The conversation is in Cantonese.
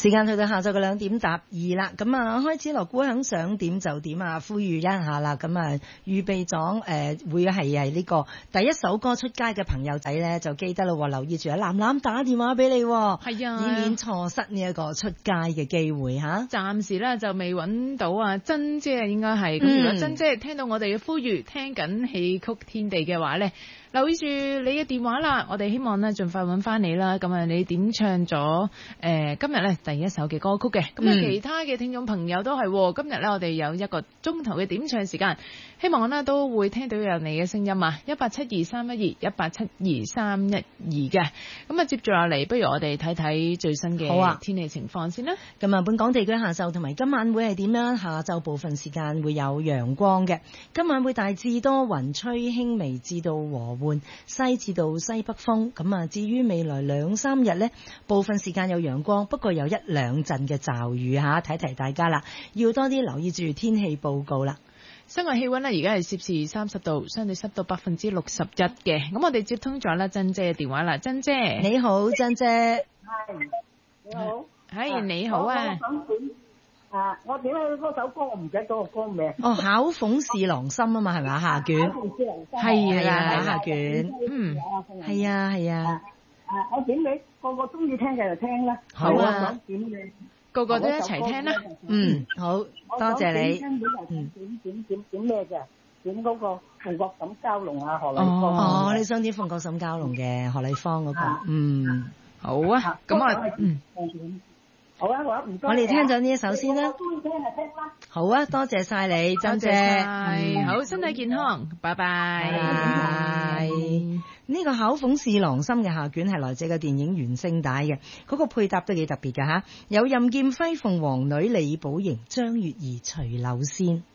時間去到下晝嘅2:12啦，咁啊開始鑼鼓響，想點就點啊，呼籲一下啦，咁啊預備咗會係呢個第一首歌出街嘅朋友仔咧，就記得咯，留意住啊，藍藍打電話俾你，係啊，以免錯失呢一個出街嘅機會吓。 暫時咧就未揾到啊，珍姐應該係咁。如果珍姐聽到我哋嘅呼籲，聽緊戲曲天地嘅話咧，留意住你嘅電話啦，我哋希望咧盡快揾翻你啦。咁啊，你點唱咗今日咧第一首嘅歌曲嘅？咁啊，其他嘅聽眾朋友都係今日咧，我哋有1個鐘頭嘅點唱時間，希望咧都會聽到有你嘅聲音啊！1872312，1872312嘅。咁啊，接住落嚟，不如我哋睇睇最新嘅天氣情況先啦。 咁啊，本港地區下晝同埋今晚會係點樣？下晝部分時間會有陽光嘅，今晚會大致多雲，吹輕微至到和緩西至到西北風。咁啊，至於未來2-3日呢，部分時間有陽光，不過有1-2陣嘅驟雨吓，提提大家啦，要多啲留意住天氣報告啦。 室外氣溫呢，而家係攝氏30度，相對濕度61%嘅。咁我哋接通咗啦，珍姐嘅電話啦，珍姐你好，珍姐係你好， 係你好啊。 我點解嗰首歌我唔記得咗個歌名？ 哦，巧鳳侍郎心啊嘛，係咪啊？下卷係啊，下卷係啊。 我點俾個個中意聽嘅就聽啦。 好啊， 個個都一齊聽啦。 好多謝你。 點咩嘅？點嗰個鳳閣錦蛟龍啊，何麗芳。 哦，你想點鳳閣錦蛟龍嘅何麗芳嗰個？ 好啊。咁好啊，唔該。 我哋聽咗呢一首先啦。好啊，多謝晒你，珍姐。 好，身體健康，拜拜。 呢個巧鳳侍郎心嘅下卷係來自個電影原聲帶嘅，嗰個配搭都幾特別㗎吓，有任劍輝、鳳凰女、李寶瑩、張月兒、徐柳仙。